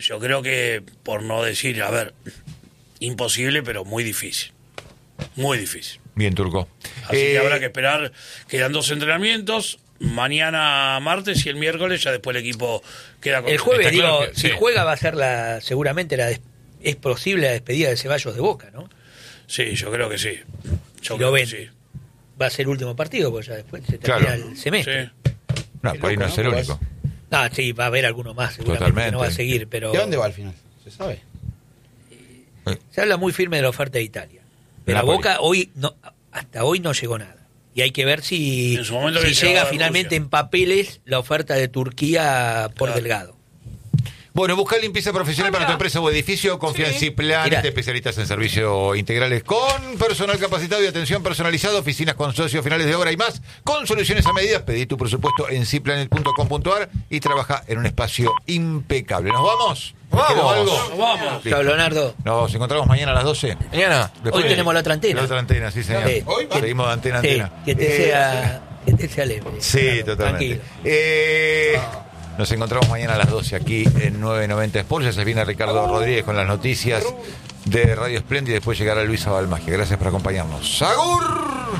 yo creo que, por no decir, a ver, imposible, pero muy difícil. Muy difícil. Bien, Turco. Así que habrá que esperar. Quedan 2 entrenamientos. Mañana martes y el miércoles ya después el equipo queda con... El jueves, Está claro que, si sí. juega va a ser seguramente es posible la despedida de Ceballos de Boca, ¿no? Sí, yo creo que sí. Si Yo lo creo ven. que sí. Va a ser el último partido, porque ya después se termina Claro. el semestre. Sí. No, por ahí no es el único. Ah, sí, va a haber alguno más, seguramente, Totalmente. que no va a seguir, pero ¿De dónde va al final? ¿Se sabe? se habla muy firme de la oferta de Italia. Pero a Napoli. Boca hasta hoy no llegó nada. Y hay que ver si En su momento llega había llegado de finalmente Rusia. en papeles la oferta de Turquía por Claro. Delgado. Bueno, busca limpieza profesional para tu empresa o edificio. Confía en Ciplan, Mirá. especialistas en servicios integrales con personal capacitado y atención personalizada, oficinas con socios, finales de obra y más, con soluciones a medida. Pedí tu presupuesto en ciplanet.com.ar y trabaja en un espacio impecable. ¿Nos vamos? ¿Les quedó algo? Vamos. Chao, Leonardo. Nos encontramos mañana a las 12. Mañana. Hoy tenemos la otra antena. La otra antena, sí, señor. Sí. Hoy va. Seguimos de antena a Sí, antena. que te sea leve. Sí, Leonardo, totalmente. tranquilo. Nos encontramos mañana a las 12 aquí en 990 Sports. Ya se viene Ricardo Rodríguez con las noticias de Radio Splendid y después llegará Luisa Balmagia. Gracias por acompañarnos. ¡Sagur!